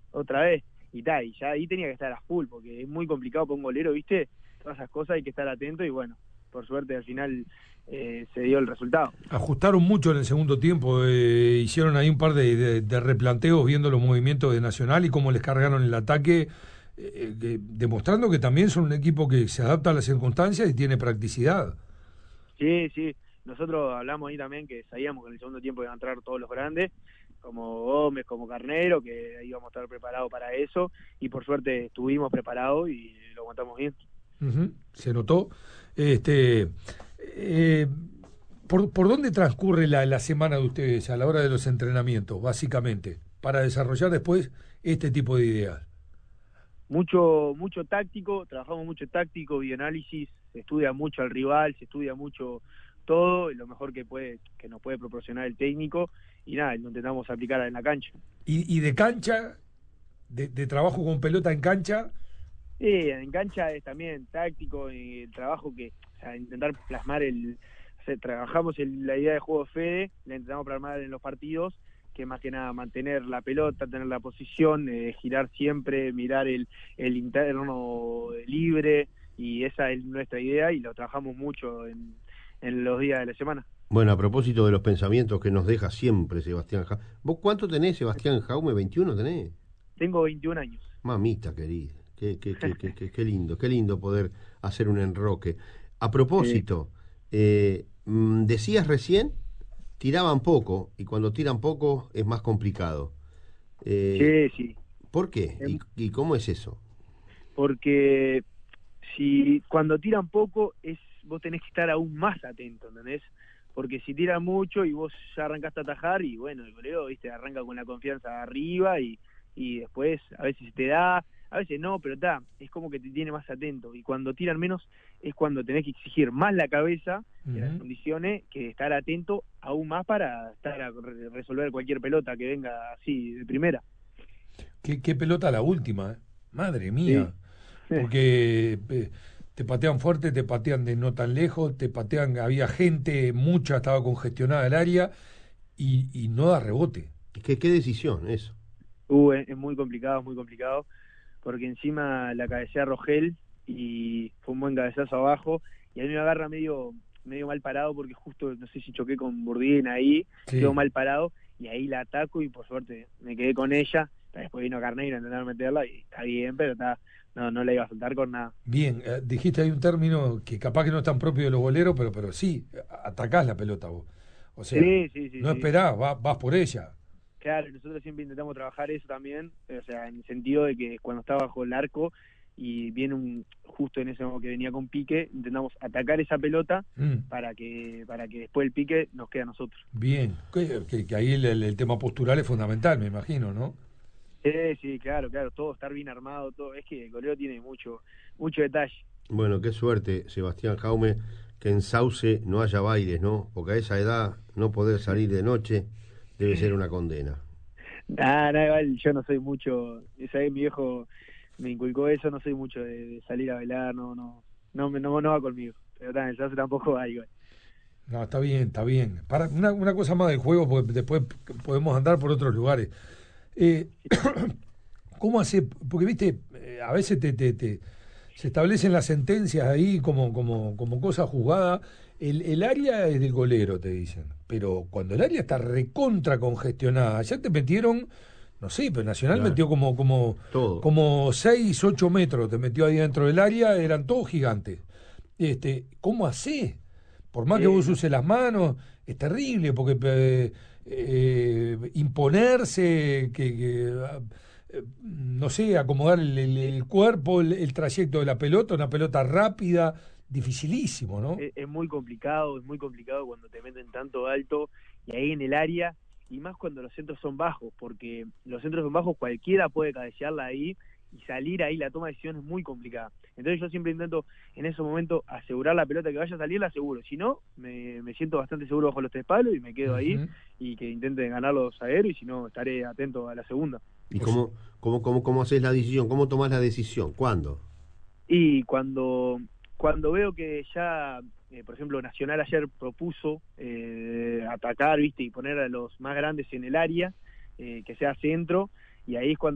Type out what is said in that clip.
otra vez, y tal, y ya ahí tenía que estar a full, porque es muy complicado para un golero, ¿viste? Todas esas cosas hay que estar atento, y bueno, por suerte al final se dio el resultado. Ajustaron mucho en el segundo tiempo, hicieron ahí un par de replanteos viendo los movimientos de Nacional y cómo les cargaron el ataque, demostrando que también son un equipo que se adapta a las circunstancias y tiene practicidad. Sí, sí, nosotros hablamos ahí también que sabíamos que en el segundo tiempo iban a entrar todos los grandes, como Gómez, como Carnero, que íbamos a estar preparados para eso, y por suerte estuvimos preparados y lo aguantamos bien. Ujú, se notó. Este, eh, ¿por dónde transcurre la semana de ustedes a la hora de los entrenamientos, básicamente, para desarrollar después este tipo de ideas? Mucho táctico, trabajamos mucho táctico, bioanálisis, se estudia mucho al rival, se estudia mucho todo, y lo mejor que nos puede proporcionar el técnico, y nada, lo intentamos aplicar en la cancha. Y de cancha, de trabajo con pelota en cancha. Sí, en cancha es también táctico, y el trabajo o sea, intentar plasmar o sea, trabajamos la idea de juego Fede, la intentamos plasmar en los partidos, que más que nada mantener la pelota, tener la posición, girar siempre, mirar el interno libre, y esa es nuestra idea, y lo trabajamos mucho en los días de la semana. Bueno, a propósito de los pensamientos que nos deja siempre Sebastián Jaume. ¿Vos cuánto tenés, Sebastián Jaume? ¿21 tenés? Tengo 21 años. Mamita querida, qué lindo poder hacer un enroque. A propósito, decías recién, tiraban poco, y cuando tiran poco es más complicado. Eh, Sí, sí. ¿Por qué? Em, Y cómo es eso? Porque si cuando tiran poco vos tenés que estar aún más atento, ¿entendés? Porque si tiran mucho y vos ya arrancaste a atajar, y bueno, el goleo, viste, arranca con la confianza arriba, y después a veces te da, a veces no, pero es como que te tiene más atento, y cuando tiran menos es cuando tenés que exigir más la cabeza de las Ujú. condiciones, que estar atento aún más para resolver cualquier pelota que venga así de primera. Qué pelota la última, ¿eh? Madre Sí. mía. Porque te patean fuerte, te patean de no tan lejos, te patean, había gente, mucha, estaba congestionada el área y no da rebote. ¿Qué decisión eso? Es muy complicado, porque encima la cabecea Rogel y fue un buen cabezazo abajo, y a mí me agarra medio mal parado, porque justo, no sé si choqué con Burdien ahí, quedó Sí. mal parado, y ahí la ataco, y por suerte me quedé con ella. Después vino Carneiro a intentar meterla, y está bien, pero no la iba a soltar con nada. Bien, dijiste hay un término que capaz que no es tan propio de los boleros, pero sí, atacás la pelota vos. O sea, Sí, sí, sí, no sí. esperás, vas por ella. Claro, nosotros siempre intentamos trabajar eso también, o sea, en el sentido de que cuando está bajo el arco y viene justo en ese momento que venía con pique, intentamos atacar esa pelota Mm, para que después el pique nos quede a nosotros. bien, que ahí el tema postural es fundamental, me imagino, ¿no? Sí, sí, claro, claro, todo, estar bien armado, todo, es que el goleo tiene mucho detalle. Bueno, qué suerte, Sebastián Jaume, que en Sauce no haya bailes, ¿no? Porque a esa edad no poder salir de noche debe ser una condena. Nada, igual yo no soy mucho, esa vez mi viejo me inculcó eso, no soy mucho de salir a bailar, no va conmigo, pero el Sazo tampoco va igual. No, está bien, está bien. Para una cosa más del juego, porque después podemos andar por otros lugares. Eh, ¿Cómo hace? Porque, viste, a veces se establecen las sentencias ahí como cosa juzgada. El área es del golero, te dicen. Pero cuando el área está recontra congestionada, ya te metieron, no sé, pero Nacional Claro, metió todo. como 6 8 metros, te metió ahí dentro del área, eran todos gigantes. ¿Cómo hace? Por más que vos No, uses las manos, es terrible, porque imponerse, no sé, acomodar el cuerpo, el trayecto de la pelota, una pelota rápida, dificilísimo, ¿no? es muy complicado cuando te meten tanto alto y ahí en el área, y más cuando los centros son bajos, porque los centros son bajos, cualquiera puede cabecearla ahí, y salir ahí, la toma de decisión es muy complicada. Entonces yo siempre intento en esos momentos asegurar la pelota que vaya a salir, la aseguro. Si no, me siento bastante seguro bajo los tres palos y me quedo ahí, Ujú. y que intenten ganar los zagueros, y si no, estaré atento a la segunda. ¿Y O sea, cómo haces la decisión? ¿Cómo tomás la decisión? ¿Cuándo? Y cuando veo que ya, por ejemplo, Nacional ayer propuso atacar, ¿viste? Y poner a los más grandes en el área, que sea centro, y ahí es cuando